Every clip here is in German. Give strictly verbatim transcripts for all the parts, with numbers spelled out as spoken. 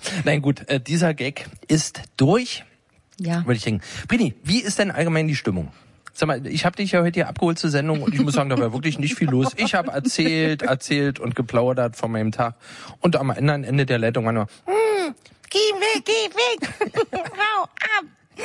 Nein, gut, äh, dieser Gag ist durch. Ja. Würde ich denken. Brini, wie ist denn allgemein die Stimmung? Sag mal, ich habe dich ja heute hier abgeholt zur Sendung und ich muss sagen, da war wirklich nicht viel los. Ich habe erzählt, erzählt und geplaudert von meinem Tag. Und am anderen Ende der Leitung war nur, hm, geh weg, geh weg, hau ab. Ich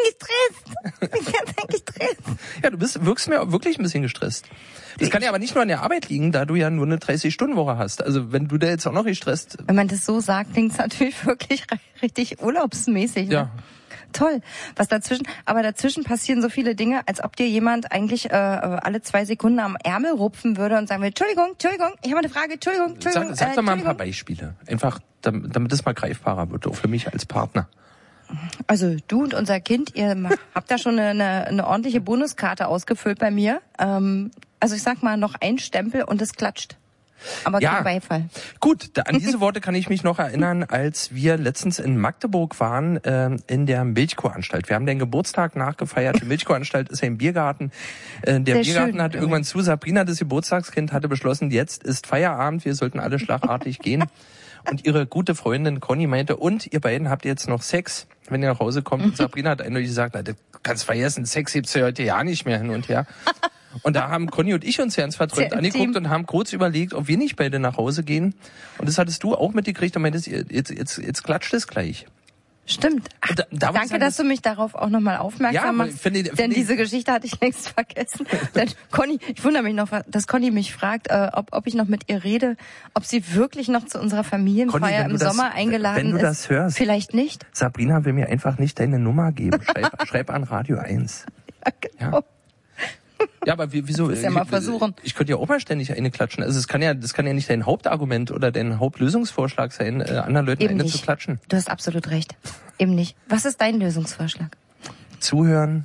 bin gestresst. Ich bin ganz gestresst. Ja, du bist, wirkst mir wirklich ein bisschen gestresst. Das kann ja aber nicht nur an der Arbeit liegen, da du ja nur eine dreißig-Stunden-Woche hast. Also wenn du da jetzt auch noch gestresst... Wenn man das so sagt, klingt es natürlich wirklich richtig urlaubsmäßig. Ne? Ja. Toll. Was dazwischen, aber dazwischen passieren so viele Dinge, als ob dir jemand eigentlich äh, alle zwei Sekunden am Ärmel rupfen würde und sagen würde, Entschuldigung, Entschuldigung, ich habe eine Frage, Entschuldigung, Entschuldigung. Sag, sag äh, doch mal ein paar Beispiele. Einfach, damit, damit es mal greifbarer wird, auch für mich als Partner. Also du und unser Kind, ihr habt da schon eine, eine ordentliche Bonuskarte ausgefüllt bei mir. Ähm, also ich sag mal, noch ein Stempel und es klatscht. Aber ja, kein Beifall. Gut, da, an diese Worte kann ich mich noch erinnern, als wir letztens in Magdeburg waren, äh, in der Milchkuhanstalt. Wir haben den Geburtstag nachgefeiert. Die Milchkuhanstalt ist ja im Biergarten. Äh, der Sehr Biergarten schön. Hat irgendwann zu. Sabrina, das Geburtstagskind, hatte beschlossen, jetzt ist Feierabend, wir sollten alle schlagartig gehen. Und ihre gute Freundin Conny meinte, und ihr beiden habt jetzt noch Sex, wenn ihr nach Hause kommt. Und Sabrina hat eindeutig gesagt, na, das kannst vergessen, Sex gibt's ja heute ja nicht mehr hin und her. Und da haben Conny und ich uns ganz verträumt angeguckt und haben kurz überlegt, ob wir nicht beide nach Hause gehen. Und das hattest du auch mitgekriegt und meintest, jetzt, jetzt, jetzt klatscht es gleich. Stimmt. Ach, da, da danke, dass du mich darauf auch nochmal aufmerksam ja, machst. Finde, finde denn diese Geschichte hatte ich längst vergessen. Denn Conny, ich wundere mich noch, dass Conny mich fragt, äh, ob, ob ich noch mit ihr rede, ob sie wirklich noch zu unserer Familienfeier Conny, im Sommer das, eingeladen ist. Wenn du ist. Das hörst. Vielleicht nicht. Sabrina will mir einfach nicht deine Nummer geben. Schreib, schreib an Radio eins. Ja, genau. Ja. Ja, aber wieso? Das ja mal versuchen. Ich, ich könnte ja auch mal ständig eine klatschen. Also es kann ja, das kann ja nicht dein Hauptargument oder dein Hauptlösungsvorschlag sein, äh, anderen Leuten Eben eine nicht. zu klatschen. Du hast absolut recht. Eben nicht. Was ist dein Lösungsvorschlag? Zuhören.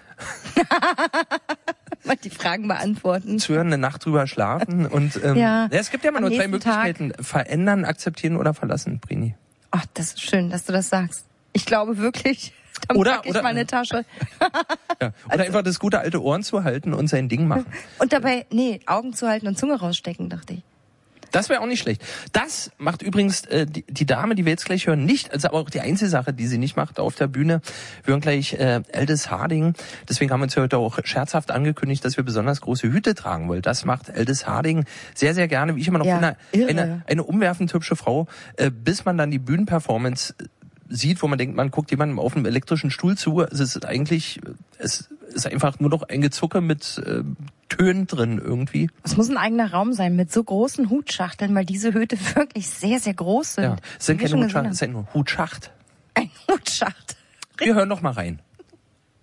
Mal die Fragen beantworten. Zuhören, eine Nacht drüber schlafen und ähm, ja, ja, es gibt ja immer nur drei Möglichkeiten: Tag. Verändern, akzeptieren oder verlassen, Brini. Ach, das ist schön, dass du das sagst. Ich glaube wirklich. Dann oder pack ich oder meine Tasche. Ja, oder also, einfach das gute alte Ohren zu halten und sein Ding machen. Und dabei, nee, Augen zu halten und Zunge rausstecken, dachte ich. Das wäre auch nicht schlecht. Das macht übrigens äh, die, die Dame, die wir jetzt gleich hören, nicht. Also aber auch die einzige Sache, die sie nicht macht auf der Bühne. Wir hören gleich äh, Aldis Harding. Deswegen haben wir uns heute auch scherzhaft angekündigt, dass wir besonders große Hüte tragen wollen. Das macht Aldis Harding sehr, sehr gerne. Wie ich immer noch ja, finde, eine, eine umwerfend hübsche Frau, äh, bis man dann die Bühnenperformance sieht, wo man denkt, man guckt jemandem auf einem elektrischen Stuhl zu. Es ist eigentlich, es ist einfach nur noch ein Gezucke mit äh, Tönen drin irgendwie. Es muss ein eigener Raum sein mit so großen Hutschachteln, weil diese Hüte wirklich sehr, sehr groß sind. Ja, es sind keine Hutschachteln, es ist ein Hutschacht. Ein Hutschacht. Wir hören noch mal rein.